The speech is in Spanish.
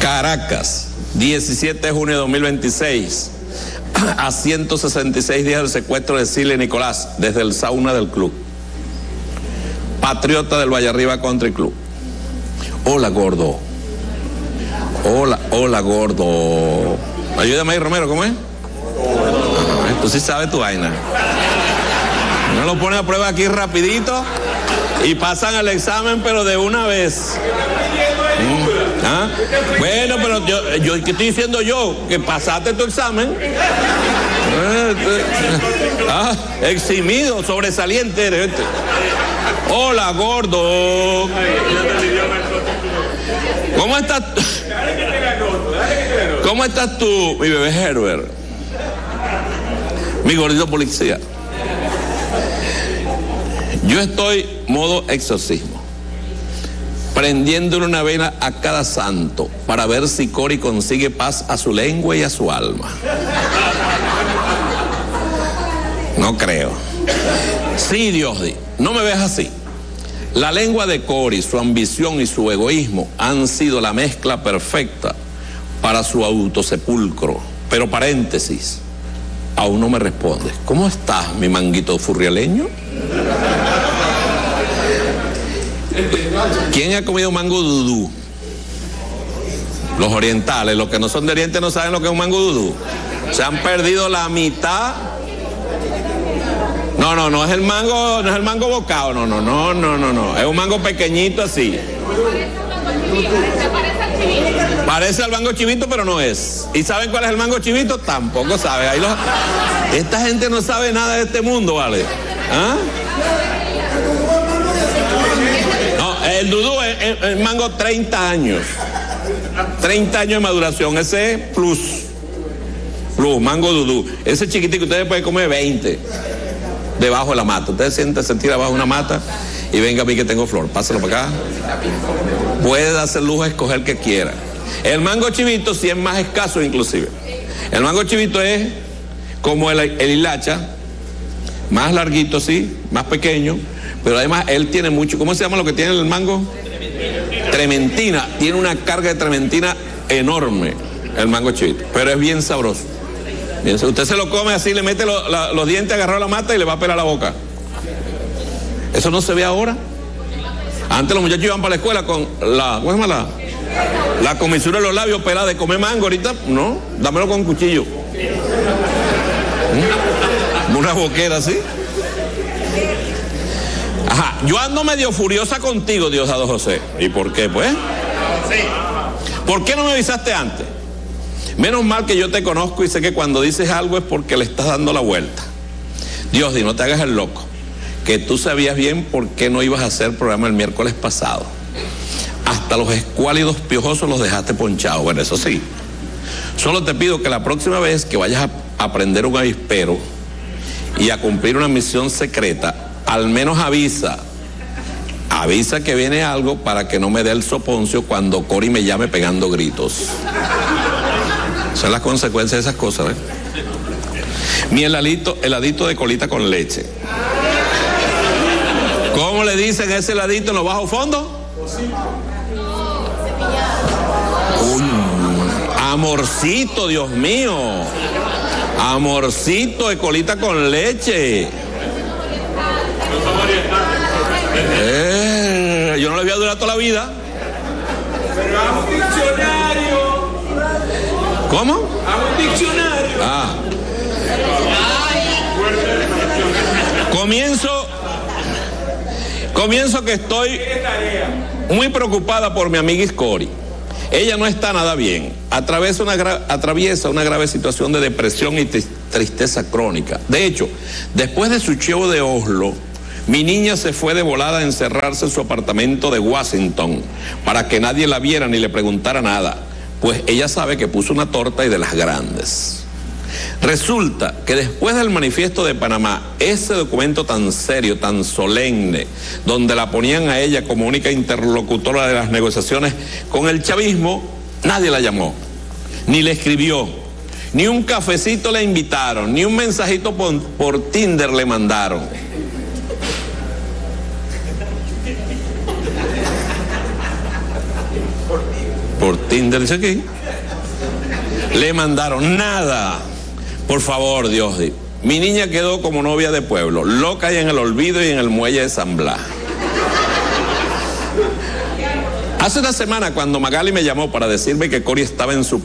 Caracas, 17 de junio de 2026, a 166 días del secuestro de Silvia Nicolás, desde el sauna del club. Patriota del Vallarriba Country Club. Hola, gordo. Hola, gordo. Ayúdame ahí, Romero, ¿cómo es? Tú sí sabes tu vaina. No lo pones a prueba aquí rapidito y pasan al examen, pero de una vez. ¿Ah? Bueno, pero yo ¿qué estoy diciendo yo? Que pasaste tu examen. Eximido, sobresaliente eres. Hola, gordo. ¿Cómo estás? ¿Cómo estás tú, mi bebé Herbert? Mi gordito policía. Yo estoy modo exorcismo, prendiéndole una vela a cada santo para ver si Cory consigue paz a su lengua y a su alma. No creo. Sí, Diosdi, no me ves así. La lengua de Cory, su ambición y su egoísmo han sido la mezcla perfecta para su autosepulcro. Pero paréntesis, aún no me respondes. ¿Cómo estás, mi manguito furrialeño? ¿Quién ha comido mango dudú? Los orientales, los que no son de Oriente no saben lo que es un mango dudú. Se han perdido la mitad. No es el mango bocado, no. Es un mango pequeñito así. Parece al mango chivito, pero no es. ¿Y saben cuál es el mango chivito? Tampoco sabe. Esta gente no sabe nada de este mundo, ¿vale? ¿Ah? No, el dudú es el mango 30 años. 30 años de maduración. Ese es plus, mango dudú. Ese chiquitico ustedes pueden comer 20 debajo de la mata. Ustedes se tira abajo una mata y venga a mí que tengo flor. Pásalo para acá. Puede darse el lujo de escoger que quiera. El mango chivito sí es más escaso inclusive. El mango chivito es como el hilacha, más larguito sí, más pequeño, pero además él tiene mucho. ¿Cómo se llama lo que tiene el mango? Trementina. Tiene una carga de trementina enorme el mango chivito, pero es bien sabroso. Usted se lo come así, le mete los dientes agarrado a la mata y le va a pelar la boca. Eso no se ve ahora. Antes los muchachos iban para la escuela con la comisura de los labios pelada de comer mango. Ahorita no, dámelo con un cuchillo. Una boquera así. Ajá, yo ando medio furiosa contigo, Diosdado José. ¿Y por qué, pues? ¿Por qué no me avisaste antes? Menos mal que yo te conozco y sé que cuando dices algo es porque le estás dando la vuelta. Diosdi, no te hagas el loco, que tú sabías bien por qué no ibas a hacer programa el miércoles pasado. Hasta los escuálidos piojosos los dejaste ponchados. Bueno, eso sí. Solo te pido que la próxima vez que vayas a prender un avispero y a cumplir una misión secreta, al menos avisa que viene algo para que no me dé el soponcio cuando Cory me llame pegando gritos. Son las consecuencias de esas cosas, ¿eh? Mi heladito de colita con leche. ¿Cómo le dicen a ese heladito en los bajos fondos? Amorcito, Dios mío. Amorcito de colita con leche. Yo no le voy a durar toda la vida. Pero hago un diccionario. ¿Cómo? Hago un diccionario. Comienzo que estoy muy preocupada por mi amiga Cory. Ella no está nada bien. Atraviesa una grave situación de depresión y tristeza crónica. De hecho, después de su show de Oslo, mi niña se fue de volada a encerrarse en su apartamento de Washington para que nadie la viera ni le preguntara nada, pues ella sabe que puso una torta y de las grandes. Resulta que después del manifiesto de Panamá, ese documento tan serio, tan solemne, donde la ponían a ella como única interlocutora de las negociaciones con el chavismo, nadie la llamó, ni le escribió, ni un cafecito le invitaron, ni un mensajito por Tinder le mandaron. Por Tinder, dice aquí. Le mandaron nada. Por favor, Dios. Mi niña quedó como novia de pueblo, loca y en el olvido y en el muelle de San Blas. Hace una semana, cuando Magali me llamó para decirme que Cory estaba en su